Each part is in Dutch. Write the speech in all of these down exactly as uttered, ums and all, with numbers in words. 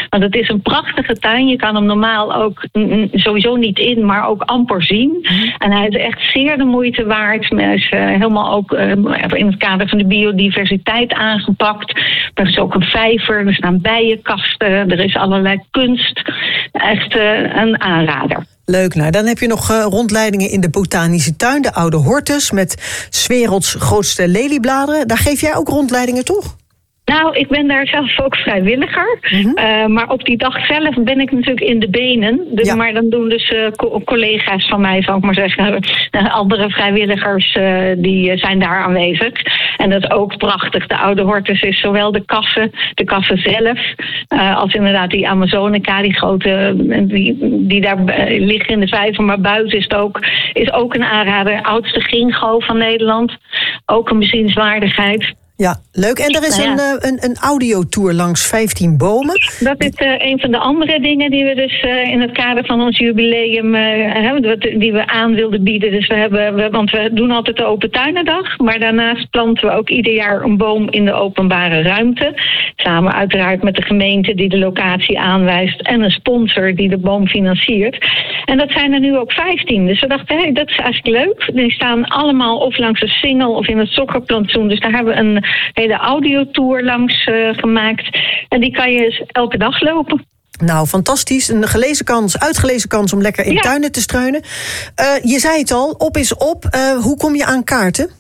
Want het is een prachtige tuin. Je kan hem normaal ook mm, sowieso niet in, maar ook amper zien. Mm. En hij is echt zeer de moeite waard. Hij is uh, helemaal ook uh, in het kader van de biodiversiteit aangepakt. Er is ook een vijver, er staan bijenkasten, er is allerlei kunst. Echt uh, een aanrader. Leuk, nou dan heb je nog uh, rondleidingen in de botanische tuin, de Oude Hortus, met 's werelds grootste leliebladeren. Daar geef jij ook rondleidingen, toch? Nou, ik ben daar zelf ook vrijwilliger. Mm-hmm. Uh, maar op die dag zelf ben ik natuurlijk in de benen. Dus, ja. Maar dan doen dus uh, co- collega's van mij, zal ik maar zeggen, uh, andere vrijwilligers, uh, die uh, zijn daar aanwezig. En dat is ook prachtig. De Oude Hortus is zowel de kassen, de kassen zelf, uh, als inderdaad die Amazonica, die grote, die, die daar uh, liggen in de vijver. Maar buiten is het ook, is ook een aanrader. Oudste ginkgo van Nederland. Ook een bezienswaardigheid. Ja, leuk. En er is nou ja. een, een, een audiotour langs vijftien bomen. Dat is uh, een van de andere dingen die we dus uh, in het kader van ons jubileum uh, hebben, die we aan wilden bieden. Dus we hebben, we, want we doen altijd de Open Tuinendag, maar daarnaast planten we ook ieder jaar een boom in de openbare ruimte. Samen uiteraard met de gemeente die de locatie aanwijst en een sponsor die de boom financiert. En dat zijn er nu ook vijftien. Dus we dachten, hé, hey, dat is eigenlijk leuk. Die staan allemaal of langs een singel of in het sokkerplantsoen. Dus daar hebben we een hele audiotour langs uh, gemaakt. En die kan je elke dag lopen. Nou, fantastisch. Een gelezen kans, uitgelezen kans om lekker in ja. tuinen te struinen. Uh, je zei het al, op is op. Uh, hoe kom je aan kaarten?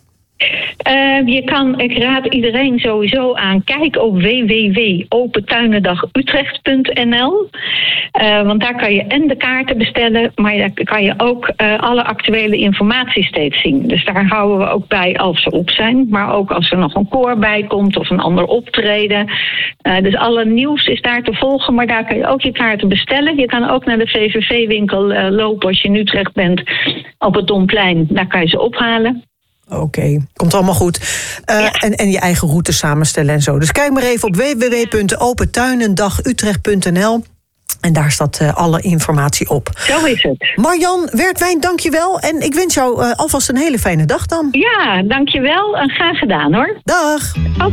Uh, je kan, ik raad iedereen sowieso aan, kijk op w w w punt open tuinendag utrecht punt n l. Uh, want daar kan je en de kaarten bestellen, maar daar kan je ook uh, alle actuele informatie steeds zien. Dus daar houden we ook bij als ze op zijn, maar ook als er nog een koor bij komt of een ander optreden. Uh, dus alle nieuws is daar te volgen, maar daar kan je ook je kaarten bestellen. Je kan ook naar de V V V-winkel uh, lopen als je in Utrecht bent op het Domplein. Daar kan je ze ophalen. Oké, okay. Komt allemaal goed. Uh, ja. en, en je eigen route samenstellen en zo. Dus kijk maar even op w w w punt open tuinendag utrecht punt n l. En daar staat uh, alle informatie op. Zo is het. Marjan Wertwijn, dank je wel. En ik wens jou uh, alvast een hele fijne dag dan. Ja, dank je wel. En graag gedaan hoor. Dag.